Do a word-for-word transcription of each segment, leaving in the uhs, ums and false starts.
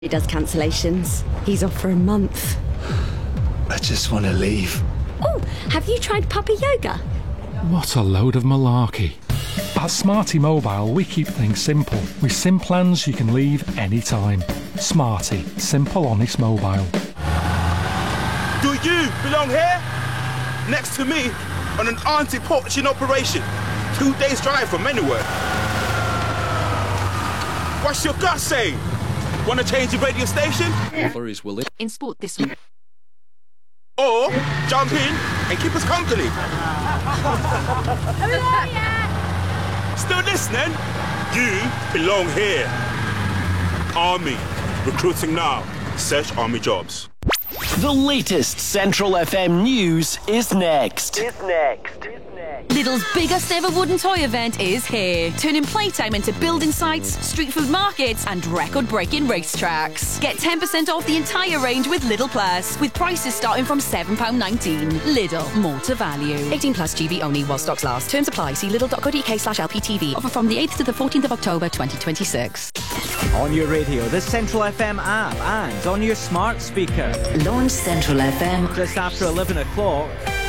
He does cancellations. He's off for a month. I just want to leave. Oh, have you tried puppy yoga? What a load of malarkey. At Smarty Mobile, we keep things simple. With SIM plans you can leave anytime. Smarty, simple, honest mobile. Do you belong here? Next to me on an anti-poaching operation. Two days drive from anywhere. What's your gut saying? Want to change the radio station? Flurries will in sport this week. Or jump in and keep us company. Still listening? You belong here. Army. Recruiting now. Search Army jobs. The latest Central F M news is next. Is next. Lidl's biggest ever wooden toy event is here, turning playtime into building sites, street food markets and record-breaking racetracks. Get ten percent off the entire range with Lidl Plus, with prices starting from seven pounds nineteen. Lidl, more to value. eighteen plus G B only while stocks last. Terms apply. See lidl dot co dot uk slash L P T V. Offer from the eighth to the fourteenth of October twenty twenty-six. On your radio, the Central F M app and on your smart speaker. Launch Central F M. Just after eleven o'clock.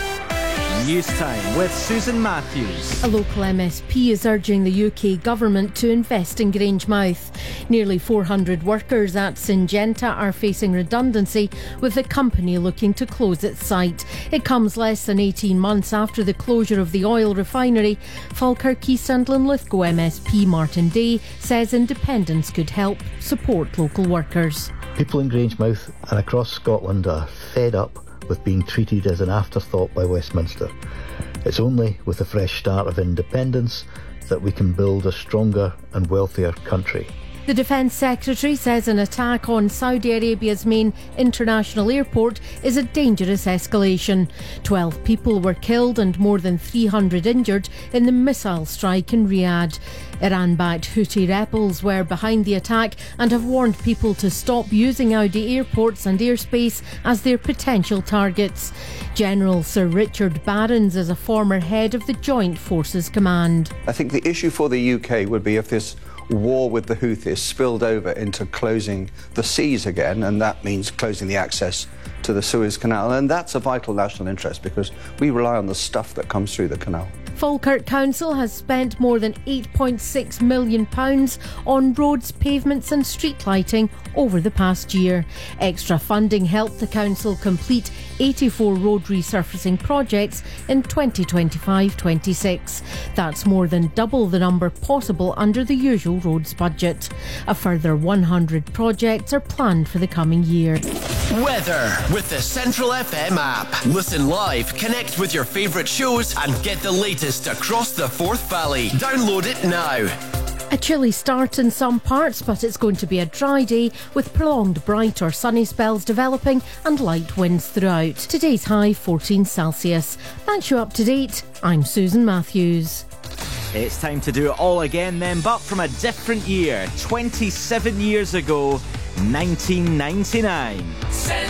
News Time with Susan Matthews. A local M S P is urging the U K government to invest in Grangemouth. Nearly four hundred workers at Syngenta are facing redundancy, with the company looking to close its site. It comes less than eighteen months after the closure of the oil refinery. Falkirk, East Sandland Lithgow M S P Martin Day says independence could help support local workers. People in Grangemouth and across Scotland are fed up with being treated as an afterthought by Westminster. It's only with a fresh start of independence that we can build a stronger and wealthier country. The Defence Secretary says an attack on Saudi Arabia's main international airport is a dangerous escalation. Twelve people were killed and more than three hundred injured in the missile strike in Riyadh. Iran-backed Houthi rebels were behind the attack and have warned people to stop using Audi airports and airspace as their potential targets. General Sir Richard Barrons is a former head of the Joint Forces Command. I think the issue for the U K would be if this war with the Houthis spilled over into closing the seas again, and that means closing the access to the Suez Canal, and that's a vital national interest because we rely on the stuff that comes through the canal. Falkirk Council has spent more than eight point six million pounds on roads, pavements and street lighting over the past year. Extra funding helped the council complete eighty-four road resurfacing projects in twenty twenty-five twenty-six. That's more than double the number possible under the usual roads budget. A further one hundred projects are planned for the coming year. Weather with the Central F M app. Listen live, connect with your favourite shows and get the latest across the Forth Valley. Download it now. A chilly start in some parts, but it's going to be a dry day with prolonged bright or sunny spells developing and light winds throughout. Today's high fourteen Celsius. That's you up to date. I'm Susan Matthews. It's time to do it all again then, but from a different year. twenty-seven years ago, nineteen ninety-nine.